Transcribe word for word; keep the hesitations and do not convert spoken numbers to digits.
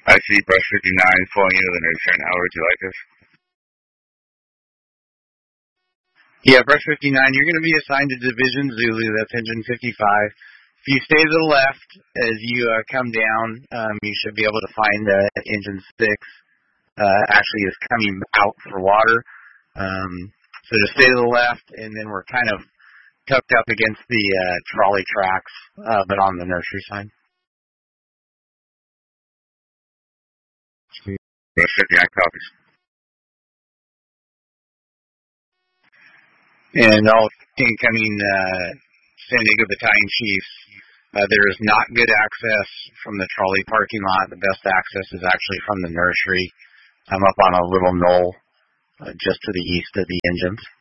I see Brush fifty-nine flowing into the nursery. How would you like this? Yeah, Brush fifty-nine, you're going to be assigned to Division Zulu. That's engine fifty-five. If you stay to the left as you uh, come down, um, you should be able to find uh, engine six. Uh, actually is coming out for water. Um, so just stay to the left, and then we're kind of tucked up against the uh, trolley tracks, uh, but on the nursery side. Brush fifty-nine copies. And all incoming uh, San Diego Battalion Chiefs, uh, there is not good access from the trolley parking lot. The best access is actually from the nursery. I'm up on a little knoll uh, just to the east of the engines.